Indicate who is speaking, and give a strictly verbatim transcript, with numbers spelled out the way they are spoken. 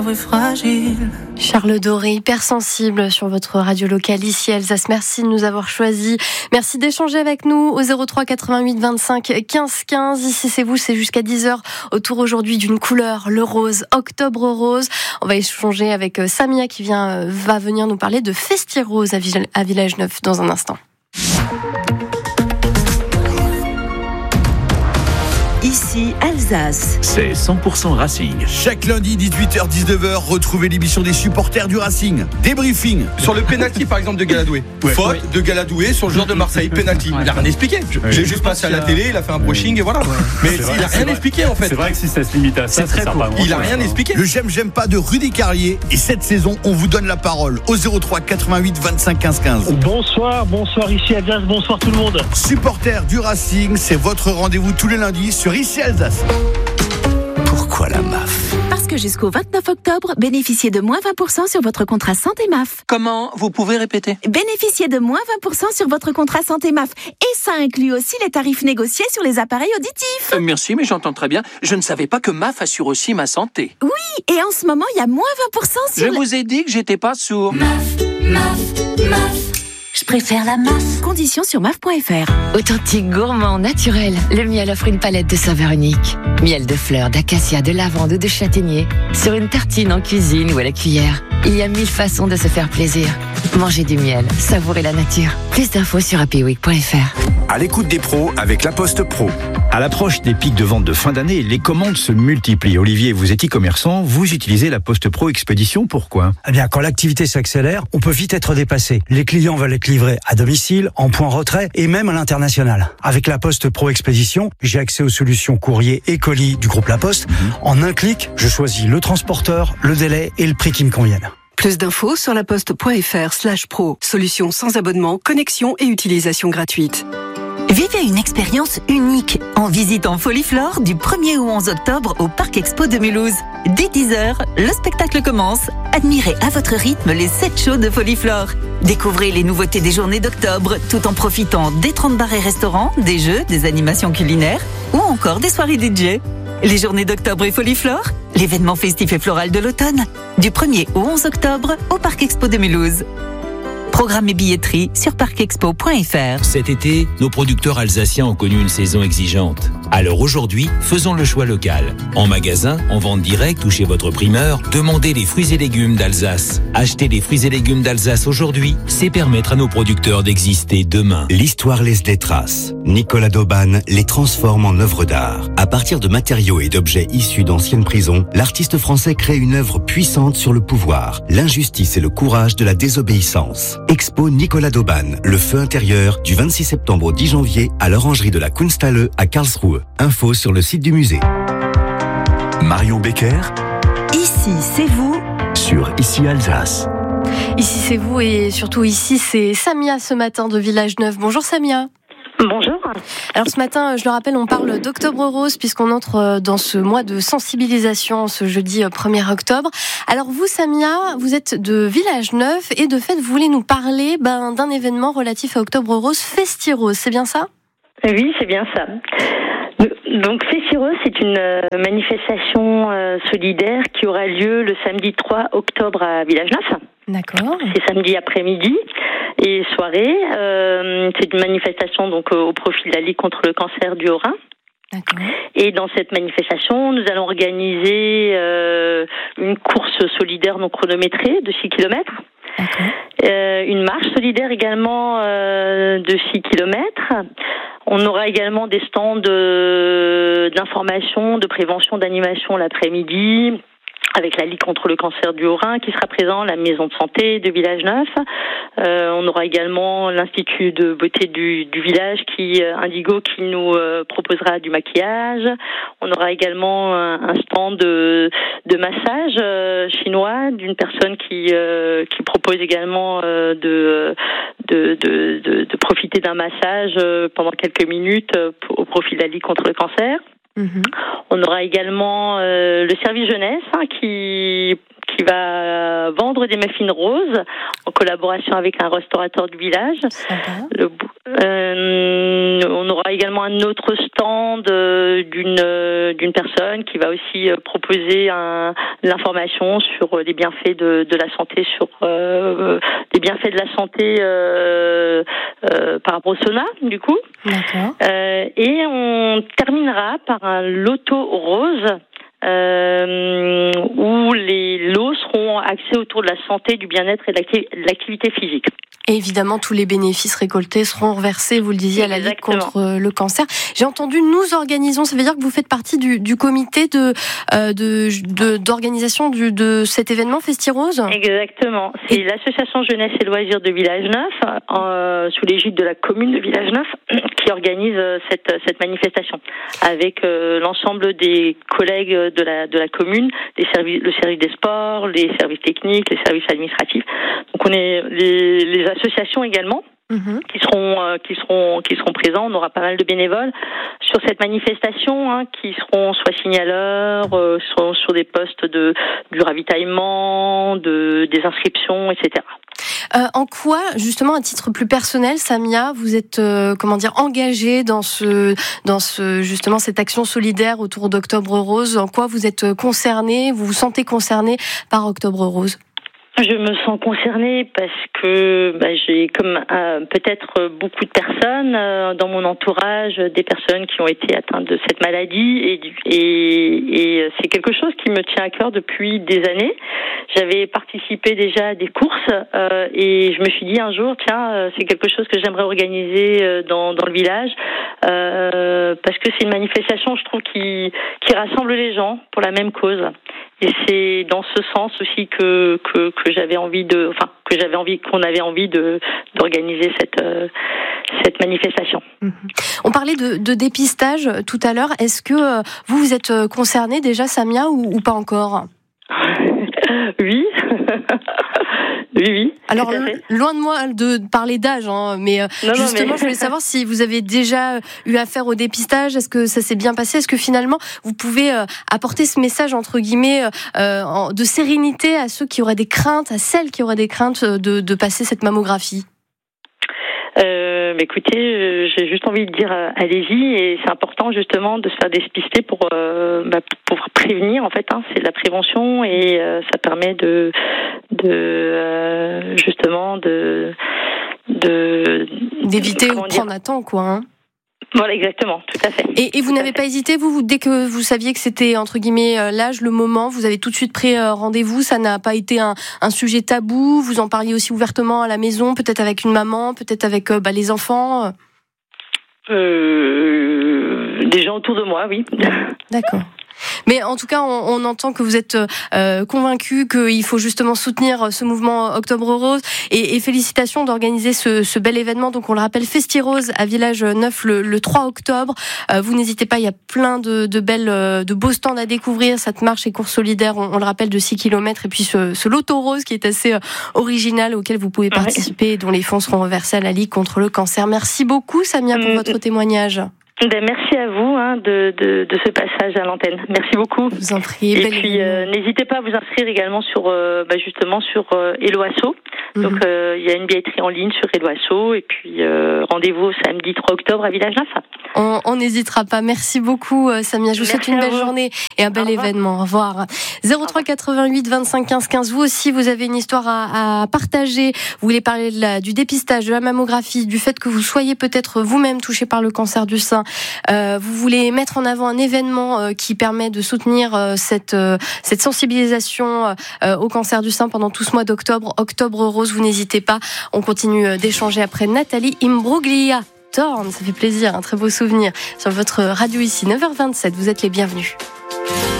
Speaker 1: Fragile.
Speaker 2: Charles Doré, hypersensible sur votre radio locale ici Alsace. Merci de nous avoir choisis. Merci d'échanger avec nous au zéro trois quatre-vingt-huit vingt-cinq quinze quinze. Ici c'est vous, c'est jusqu'à dix heures autour aujourd'hui d'une couleur, le rose, octobre rose. On va échanger avec Samia qui vient, va venir nous parler de Festirose à Village-Neuf dans un instant.
Speaker 3: Ici, Alsace.
Speaker 4: C'est cent pour cent Racing.
Speaker 5: Chaque lundi, dix-huit heures dix-neuf heures, retrouvez l'émission des supporters du Racing. Débriefing.
Speaker 6: Sur le penalty, par exemple, de Galadoué. Ouais. Faute ouais. de Galadoué sur le joueur de Marseille. Penalty. Ouais. Il n'a rien expliqué. Ouais. J'ai juste passé à la télé, il a fait un brushing et voilà. Ouais. Mais c'est il n'a rien vrai. expliqué, en fait.
Speaker 7: C'est vrai que si ça se limite à ça, c'est très court.
Speaker 6: Il n'a rien expliqué.
Speaker 5: Le j'aime, j'aime pas de Rudy Carlier. Et cette saison, on vous donne la parole au zéro trois quatre-vingt-huit vingt-cinq quinze quinze.
Speaker 8: Bonsoir, bonsoir ici Alsace, bonsoir tout le monde.
Speaker 5: Supporters du Racing, c'est votre rendez-vous tous les lundis sur Ici Alsace. Pourquoi la M A F ?
Speaker 3: Parce que jusqu'au vingt-neuf octobre, bénéficiez de moins vingt pour cent sur votre contrat santé M A F.
Speaker 1: Comment ? Vous pouvez répéter ?
Speaker 3: Bénéficiez de moins vingt pour cent sur votre contrat santé M A F. Et ça inclut aussi les tarifs négociés sur les appareils auditifs.
Speaker 1: Euh, merci, mais j'entends très bien. Je ne savais pas que M A F assure aussi ma santé.
Speaker 3: Oui, et en ce moment, il y a moins vingt pour cent sur...
Speaker 1: Je le... vous ai dit que j'étais pas sourd.
Speaker 3: M A F, M A F, M A F. Je préfère la M A F. Conditions sur M A F point F R.
Speaker 9: Authentique, gourmand, naturel, le miel offre une palette de saveurs uniques. Miel de fleurs, d'acacia, de lavande ou de châtaignier. Sur une tartine en cuisine ou à la cuillère. Il y a mille façons de se faire plaisir. Mangez du miel, savourez la nature. Plus d'infos sur happy week point F R.
Speaker 4: À l'écoute des pros avec La Poste Pro. À l'approche des pics de vente de fin d'année, les commandes se multiplient. Olivier, vous êtes e-commerçant, vous utilisez La Poste Pro Expédition, pourquoi ?
Speaker 10: Eh bien, quand l'activité s'accélère, on peut vite être dépassé. Les clients veulent être livrés à domicile, en point retrait et même à l'international. Avec La Poste Pro Expédition, j'ai accès aux solutions courrier et colis du groupe La Poste. Mmh. En un clic, je choisis le transporteur, le délai et le prix qui me conviennent.
Speaker 11: Plus d'infos sur laposte.fr slash pro. Solution sans abonnement, connexion et utilisation gratuite.
Speaker 3: Vivez une expérience unique en visitant Foliflore du premier au onze octobre au Parc Expo de Mulhouse. Dès dix heures, le spectacle commence. Admirez à votre rythme les sept shows de Foliflore. Découvrez les nouveautés des journées d'octobre tout en profitant des trente bars et restaurants, des jeux, des animations culinaires ou encore des soirées D J. Les journées d'octobre et Foliflore, l'événement festif et floral de l'automne, du premier au onze octobre au Parc Expo de Mulhouse. Programme et billetterie sur parc expo point F R.
Speaker 12: Cet été, nos producteurs alsaciens ont connu une saison exigeante. Alors aujourd'hui, faisons le choix local. En magasin, en vente directe ou chez votre primeur, demandez les fruits et légumes d'Alsace. Acheter les fruits et légumes d'Alsace aujourd'hui, c'est permettre à nos producteurs d'exister demain.
Speaker 13: L'histoire laisse des traces. Nicolas Dauban les transforme en œuvres d'art. À partir de matériaux et d'objets issus d'anciennes prisons, l'artiste français crée une œuvre puissante sur le pouvoir, l'injustice et le courage de la désobéissance. Expo Nicolas Dauban, le feu intérieur, du vingt-six septembre au dix janvier à l'orangerie de la Kunsthalle à Karlsruhe. Info sur le site du musée.
Speaker 4: Marion Becker.
Speaker 3: Ici, c'est vous.
Speaker 4: Sur Ici Alsace.
Speaker 2: Ici, c'est vous et surtout ici, c'est Samia ce matin de Village-Neuf. Bonjour Samia.
Speaker 14: Bonjour.
Speaker 2: Alors ce matin, je le rappelle, on parle d'Octobre Rose puisqu'on entre dans ce mois de sensibilisation ce jeudi premier octobre. Alors vous, Samia, vous êtes de Village-Neuf et de fait, vous voulez nous parler ben, d'un événement relatif à Octobre Rose, Festirose, c'est bien ça ?
Speaker 14: Oui, c'est bien ça. Donc Festirose, c'est une manifestation solidaire qui aura lieu le samedi trois octobre à Village-Neuf.
Speaker 2: D'accord.
Speaker 14: C'est samedi après-midi et soirée. Euh, c'est une manifestation donc au profit de la Ligue contre le cancer du Haut-Rhin.
Speaker 2: D'accord.
Speaker 14: Et dans cette manifestation, nous allons organiser euh, une course solidaire non chronométrée de six kilomètres. Euh, une marche solidaire également euh, de six kilomètres. On aura également des stands de, d'information, de prévention, d'animation l'après-midi, avec la Ligue contre le cancer du Haut-Rhin qui sera présent, la maison de santé de Village-Neuf. Euh, on aura également l'Institut de beauté du, du village, qui euh, Indigo, qui nous euh, proposera du maquillage. On aura également un, un stand de, de massage euh, chinois d'une personne qui, euh, qui propose également euh, de, de, de, de, de profiter d'un massage euh, pendant quelques minutes euh, au profit de la Ligue contre le cancer. Mmh. On aura également euh, le service jeunesse hein, qui qui qui va vendre des muffins roses en collaboration avec un restaurateur du village. Le, euh, on aura également un autre stand euh, d'une euh, d'une personne qui va aussi euh, proposer un, l'information sur les bienfaits de, de la santé, sur euh, les bienfaits de la santé euh, euh, par rapport au sauna, du coup. D'accord. Euh, et on terminera par un loto rose. Euh, où les lots seront axés autour de la santé, du bien-être et de l'activité physique.
Speaker 2: Et évidemment, tous les bénéfices récoltés seront reversés, vous le disiez, à la Ligue contre le cancer. J'ai entendu, nous organisons, ça veut dire que vous faites partie du, du comité de, euh, de, de, d'organisation du, de cet événement Festirose ?
Speaker 14: Exactement. C'est et... l'association Jeunesse et Loisirs de Village Neuf, euh, sous l'égide de la commune de Village Neuf, qui organise cette, cette manifestation, avec euh, l'ensemble des collègues de la, de la commune, les services, le service des sports, les services techniques, les services administratifs. Donc on est les, les associations également mmh. qui seront euh, qui seront qui seront présents. On aura pas mal de bénévoles sur cette manifestation hein, qui seront soit signaleurs, euh, sur, sur des postes de du ravitaillement, de des inscriptions, et cetera.
Speaker 2: Euh, en quoi, justement, à titre plus personnel, Samia, vous êtes euh, comment dire engagée dans ce dans ce justement cette action solidaire autour d'Octobre Rose ? En quoi vous êtes concernée, vous vous sentez concernée par Octobre Rose ?
Speaker 14: Je me sens concernée parce que bah, j'ai, comme euh, peut-être beaucoup de personnes euh, dans mon entourage, des personnes qui ont été atteintes de cette maladie et, et, et c'est quelque chose qui me tient à cœur depuis des années. J'avais participé déjà à des courses euh, et je me suis dit un jour, tiens, euh, c'est quelque chose que j'aimerais organiser euh, dans, dans le village euh, parce que c'est une manifestation, je trouve, qui, qui rassemble les gens pour la même cause. Et c'est dans ce sens aussi que que, que j'avais envie de, enfin que j'avais envie, qu'on avait envie de d'organiser cette euh, cette manifestation.
Speaker 2: Mmh. On parlait de, de dépistage tout à l'heure. Est-ce que euh, vous vous êtes concernée déjà, Samia, ou, ou pas encore ?
Speaker 14: Oui. Oui, oui.
Speaker 2: Alors, loin de moi de parler d'âge, hein, mais non, justement, non, mais... je voulais savoir si vous avez déjà eu affaire au dépistage. Est-ce que ça s'est bien passé ? Est-ce que finalement, vous pouvez euh, apporter ce message, entre guillemets, euh, de sérénité à ceux qui auraient des craintes, à celles qui auraient des craintes de, de passer cette mammographie ?
Speaker 14: Euh, mais écoutez, j'ai juste envie de dire euh, allez-y, et c'est important justement de se faire dépister pour euh, bah, pour prévenir en fait. Hein, c'est de la prévention et euh, ça permet de de euh, justement de de
Speaker 2: d'éviter ou de prendre à temps quoi. Hein.
Speaker 14: Voilà, exactement, tout à fait.
Speaker 2: Et, et vous n'avez pas hésité, vous, vous, dès que vous saviez que c'était, entre guillemets, l'âge, le moment, vous avez tout de suite pris rendez-vous, ça n'a pas été un, un sujet tabou, vous en parliez aussi ouvertement à la maison, peut-être avec une maman, peut-être avec bah, les enfants
Speaker 14: euh, Des gens autour de moi, oui.
Speaker 2: D'accord. Mais en tout cas, on, on entend que vous êtes euh, convaincus qu'il faut justement soutenir ce mouvement Octobre Rose. Et, et félicitations d'organiser ce, ce bel événement. Donc on le rappelle, Festirose à Village Neuf le, le trois octobre. Euh, vous n'hésitez pas, il y a plein de, de belles, de beaux stands à découvrir. Cette marche et course solidaire, on, on le rappelle, de six kilomètres. Et puis ce, ce loto rose qui est assez original, auquel vous pouvez participer, dont les fonds seront reversés à la Ligue contre le cancer. Merci beaucoup, Samia, pour votre témoignage.
Speaker 14: Ben, merci à vous hein, de, de, de ce passage à l'antenne. Merci beaucoup.
Speaker 2: Je vous en prie.
Speaker 14: Et puis euh, n'hésitez pas à vous inscrire également sur euh, bah, justement sur euh, Hello Asso. Mm-hmm. Donc il euh, y a une billetterie en ligne sur Hello Asso et puis euh, rendez-vous samedi trois octobre à Village Neuf.
Speaker 2: On n'hésitera pas. Merci beaucoup, Samia. Je vous souhaite une belle journée et un bel événement. Au revoir. zéro trois quatre-vingt-huit vingt-cinq quinze quinze. Vous aussi, vous avez une histoire à, à partager. Vous voulez parler de la, du dépistage, de la mammographie, du fait que vous soyez peut-être vous-même touché par le cancer du sein. Euh, vous voulez mettre en avant un événement euh, qui permet de soutenir euh, cette, euh, cette sensibilisation euh, au cancer du sein pendant tout ce mois d'octobre. Octobre Rose, vous n'hésitez pas. On continue d'échanger après Nathalie Imbruglia. Torn, ça fait plaisir, un très beau souvenir sur votre radio ici, neuf heures vingt-sept, vous êtes les bienvenus.